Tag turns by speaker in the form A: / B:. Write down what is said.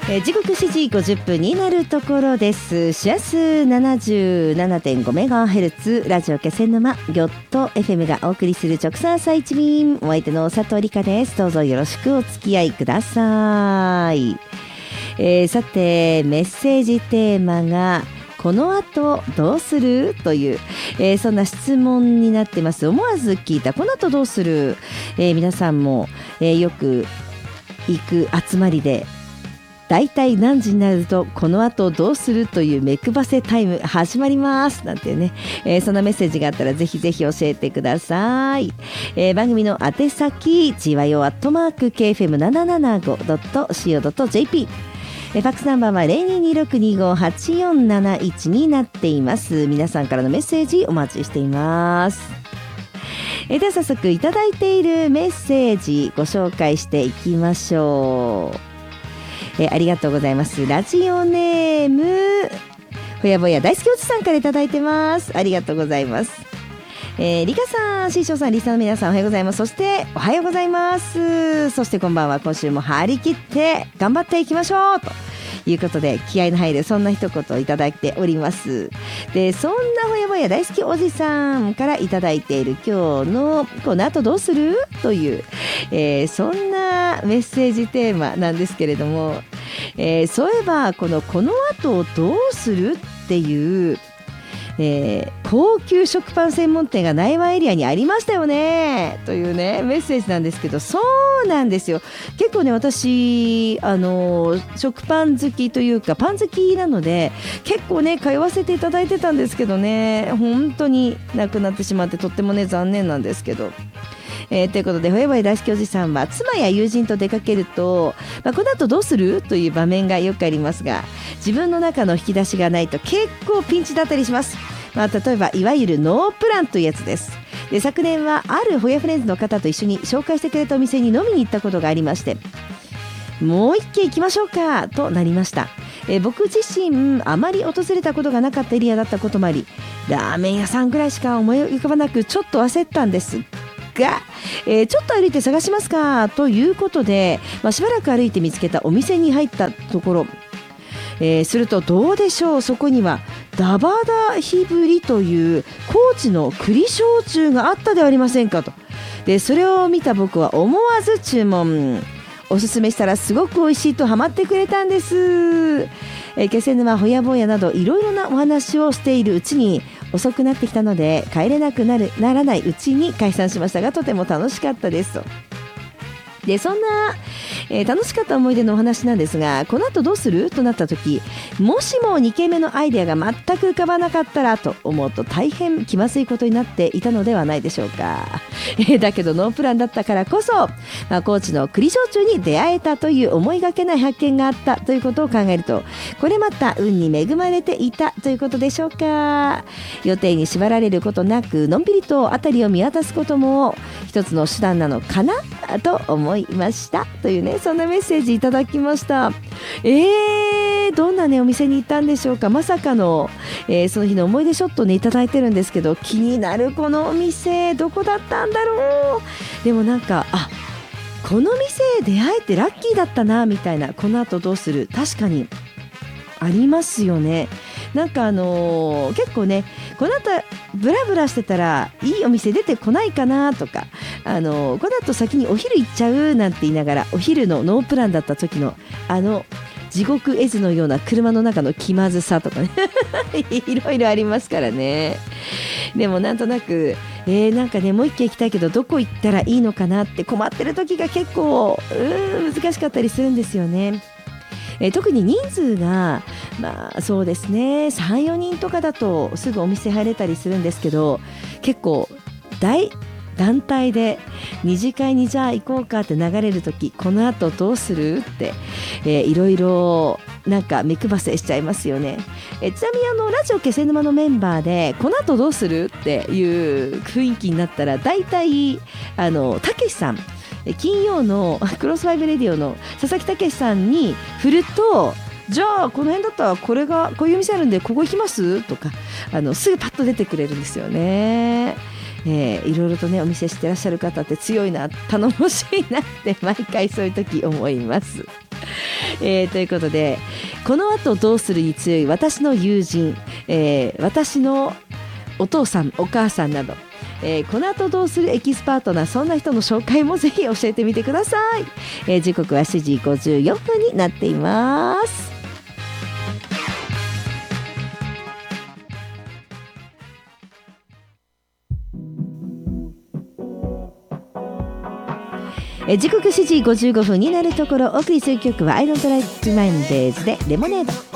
A: 時刻7時50分になるところです。シアス 77.5MHz ラジオ気仙沼ギョット FM がお送りする直送朝一便、お相手の佐藤理香です。どうぞよろしくお付き合いください。さてメッセージテーマがこの後どうするという、そんな質問になってます。思わず聞いたこの後どうする、皆さんも、よく行く集まりでだいたい何時になるとこの後どうするという目配せタイム始まりますなんてね、そんなメッセージがあったらぜひぜひ教えてください。番組の宛先chwayo@kfm775.co.jp、ファックスナンバーは 0226258471 になっています。皆さんからのメッセージお待ちしています。では早速いただいているメッセージご紹介していきましょう。ありがとうございます。ラジオネームほやぼや大好きおじさんからいただいてます。ありがとうございます。リカさん、シーショーさん、リスナーの皆さんおはようございます。そしておはようございます。そしてこんばんは。今週も張り切って頑張っていきましょうということで気合の入るそんな一言をいただいております。でそんなほやぼや大好きおじさんからいただいている今日のこの後どうするという、そんなメッセージテーマなんですけれども、そういえばこの後どうするっていう、高級食パン専門店が内湾エリアにありましたよねというねメッセージなんですけど、そうなんですよ。結構ね私食パン好きというかパン好きなので結構ね通わせていただいてたんですけどね、本当になくなってしまってとってもね残念なんですけど、ということでほやぼや大好きおじさんは妻や友人と出かけると、この後どうするという場面がよくありますが、自分の中の引き出しがないと結構ピンチだったりします。例えばいわゆるノープランというやつです。で昨年はあるほやフレンズの方と一緒に紹介してくれたお店に飲みに行ったことがありまして、もう一軒行きましょうかとなりました。僕自身あまり訪れたことがなかったエリアだったこともあり、ラーメン屋さんぐらいしか思い浮かばなくちょっと焦ったんですが、ちょっと歩いて探しますかということで、しばらく歩いて見つけたお店に入ったところ、するとどうでしょう、そこにはダバダヒブリという高知の栗焼酎があったではありませんかと。でそれを見た僕は思わず注文。おすすめしたらすごく美味しいとハマってくれたんです。気仙沼ほやぼやなどいろいろなお話をしているうちに遅くなってきたのならないうちに解散しましたが、とても楽しかったですと。でそんな、楽しかった思い出のお話なんですが、この後どうするとなった時、もしも2件目のアイデアが全く浮かばなかったらと思うと大変気まずいことになっていたのではないでしょうか。だけどノープランだったからこそ、高知の栗焼酎に出会えたという思いがけない発見があったということを考えると、これまた運に恵まれていたということでしょうか。予定に縛られることなくのんびりと辺りを見渡すことも一つの手段なのかなと思いましたというね、そんなメッセージいただきました。どんなねお店に行ったんでしょうか。まさかの、その日の思い出ショットねいただいてるんですけど、気になるこのお店どこだったんだろう。でもなんかこの店出会えてラッキーだったなみたいな、この後どうする確かにありますよね。なんか結構ねこの後ブラブラしてたらいいお店出てこないかなとか、この後先にお昼行っちゃうなんて言いながら、お昼のノープランだった時の地獄絵図のような車の中の気まずさとかねいろいろありますからね。でもなんとなく、なんかねもう一軒行きたいけどどこ行ったらいいのかなって困ってる時が結構難しかったりするんですよね。特に人数がそうですね 3,4 人とかだとすぐお店入れたりするんですけど、結構大団体で二次会にじゃあ行こうかって流れるとき、この後どうするって、いろいろなんか目配せしちゃいますよね。ちなみにラジオ気仙沼のメンバーでこの後どうするっていう雰囲気になったら、だいたいたけしさん、金曜のクロスファイブレディオの佐々木武さんに振ると、じゃあこの辺だったらこういう店あるんでここ行きますとかすぐパッと出てくれるんですよね。いろいろとねお店してらっしゃる方って強いな、頼もしいなって毎回そういう時思います。 ということで、この後どうするに強い私の友人、私のお父さんお母さんなど、この後どうするエキスパートなそんな人の紹介もぜひ教えてみてください。時刻は7時54分になっています。時刻7時55分になるところ、お送りする曲はアイドントライクマインデーズでレモネード。